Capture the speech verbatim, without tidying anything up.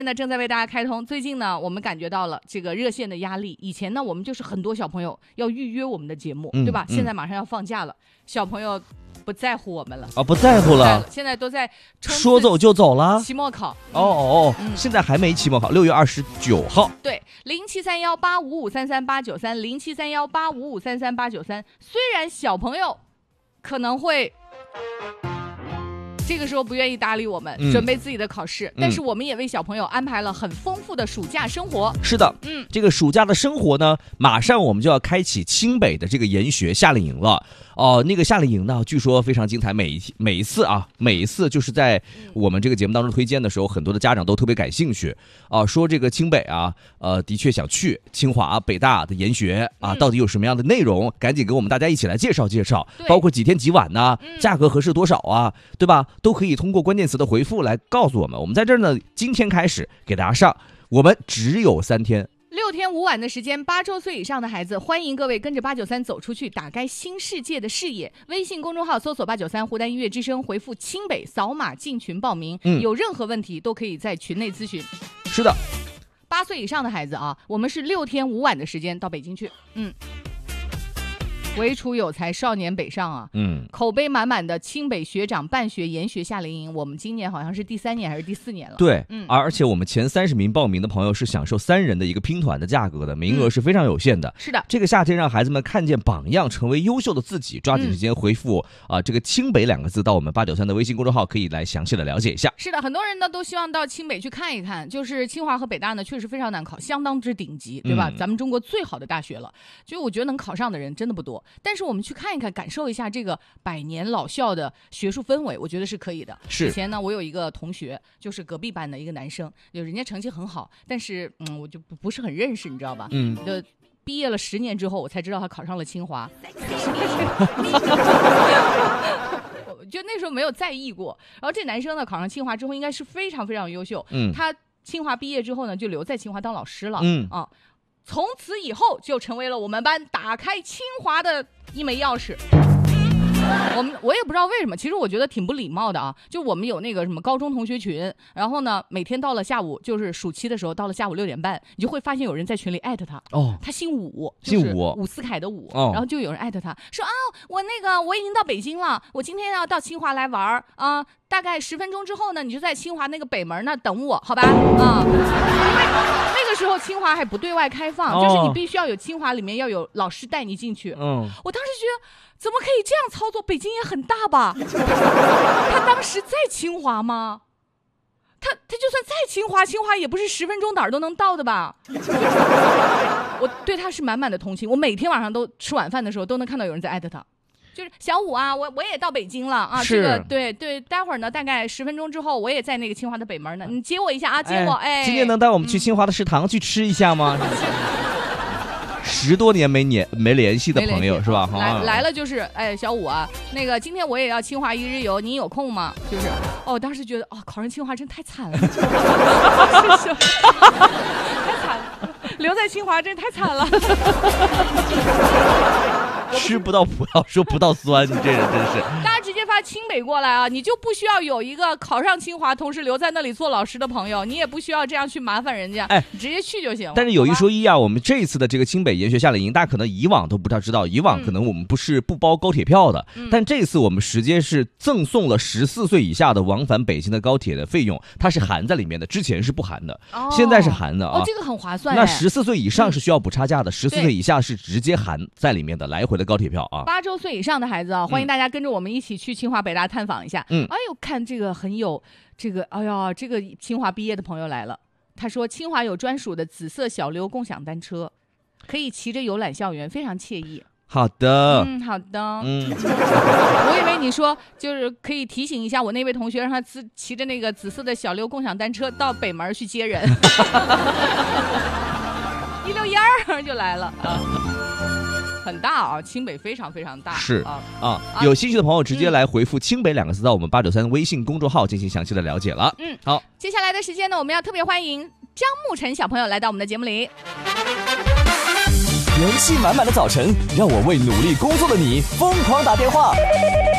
现在正在为大家开通。最近呢，我们感觉到了这个热线的压力。以前呢，我们就是很多小朋友要预约我们的节目，嗯、对吧？嗯、现在马上要放假了，小朋友不在乎我们了啊，不在乎了。 现在都在说走就走了。 期末考。 哦哦哦，嗯、现在还没期末考，六月二十九号。 对，零七三幺八五五三三八九三，零七三幺八五五三三八九三。虽然小朋友可能会。这个时候不愿意搭理我们、嗯、准备自己的考试、嗯、但是我们也为小朋友安排了很丰富的暑假生活。 是的，嗯，这个暑假的生活呢，马上我们就要开启清北的这个研学夏令营了。哦、呃，那个夏令营呢，据说非常精彩，每一每一次啊，每一次就是在我们这个节目当中推荐的时候，很多的家长都特别感兴趣啊、呃，说这个清北啊，呃，的确想去清华、北大的研学啊，到底有什么样的内容？赶紧给我们大家一起来介绍介绍，包括几天几晚呢，价格合适多少啊，对吧？都可以通过关键词的回复来告诉我们。我们在这儿呢，今天开始给大家上，我们只有三天。 六天五晚的时间，八周岁以上的孩子，欢迎各位跟着八九三走出去，打开新世界的视野。微信公众号搜索八九三湖南音乐之声，回复清北，扫码进群报名、嗯、有任何问题都可以在群内咨询。 是的， 八岁以上的孩子啊，我们是六天五晚的时间到北京去。嗯，唯楚有才，少年北上啊！嗯，口碑满满的清北学长办学研学夏令营，我们今年好像是第三年还是第四年了？ 对，嗯，而且我们前三十名报名的朋友是享受三人的一个拼团的价格的，名额是非常有限的。 嗯、是的， 这个夏天让孩子们看见榜样，成为优秀的自己，抓紧时间回复啊、嗯呃、这个清北两个字到我们八九三的微信公众号，可以来详细的了解一下。 是的，很多人呢都希望到清北去看一看，就是清华和北大呢确实非常难考，相当之顶级，对吧？嗯、咱们中国最好的大学了，就我觉得能考上的人真的不多，但是我们去看。看一看，感受一下这个百年老校的学术氛围，我觉得是可以的。 是以前呢，我有一个同学，就是隔壁班的一个男生，就人家成绩很好，但是嗯，我就不不是很认识，你知道吧？嗯，就毕业了十年之后，我才知道他考上了清华。就那时候没有在意过。然后这男生呢，考上清华之后，应该是非常非常优秀。嗯，他清华毕业之后呢，就留在清华当老师了。嗯啊。从此以后就成为了我们班打开清华的一枚钥匙。我们我也不知道为什么，其实我觉得挺不礼貌的啊。就我们有那个什么高中同学群，然后呢，每天到了下午，就是暑期的时候，到了下午六点半，你就会发现有人在群里艾特他。哦，他姓武， 姓武， 伍思凯的武。哦，然后就有人艾特他说啊，我那个我已经到北京了，我今天要到清华来玩啊、呃，大概十分钟之后呢，你就在清华那个北门那等我，好吧？啊、嗯，那个时候清华还不对外开放，哦、就是你必须要有清华里面要有老师带你进去。嗯，我当时觉得。怎么可以这样操作？北京也很大吧？他当时在清华吗？他他就算在清华，清华也不是十分钟哪儿都能到的吧？我对他是满满的同情。我每天晚上都吃晚饭的时候都能看到有人在艾特他，就是小武啊，我我也到北京了啊，这个对对，待会儿呢大概十分钟之后我也在那个清华的北门呢，你接我一下啊，接我哎。 今天能带我们去清华的食堂去吃一下吗？十多年没联没联系的朋友是吧？ 来来了就是哎，小武啊，那个今天我也要清华一日游，你有空吗？就是哦，当时觉得哦，考上清华真太惨了，太惨了，留在清华真太惨了。 吃不到葡萄说不到酸，你这人真是。 大家直接发清北过来啊，你就不需要有一个考上清华同时留在那里做老师的朋友，你也不需要这样去麻烦人家，哎，直接去就行。 但是有一说一啊，我们这一次的这个清北研学夏令营，大家可能以往都不太知道，以往可能我们不是不包高铁票的，嗯、但这次我们直接是赠送了十四岁以下的往返北京的高铁的费用，它是含在里面的，之前是不含的，哦、现在是含的啊。 哦，这个很划算。 那十四岁以上是需要补差价的，十四岁以下是直接含在里面的，来回的高铁票啊。 八周岁以上的孩子啊，欢迎大家跟着我们一起去清华北大探访一下。嗯，哎呦，看这个很有这个，哎呀，这个清华毕业的朋友来了。他说，清华有专属的紫色小溜共享单车，可以骑着游览校园，非常惬意。 好的， 嗯，好的，嗯，我以为你说就是可以提醒一下我那位同学，让他自骑着那个紫色的小溜共享单车到北门去接人。一溜烟儿就来了啊。很大啊，清北非常非常大。 是啊啊，有兴趣的朋友直接来回复清北两个字到我们八九三微信公众号进行详细的了解了。嗯，好， 接下来的时间呢，我们要特别欢迎张沐晨小朋友来到我们的节目里。 元气满满的早晨，让我为努力工作的你疯狂打电话。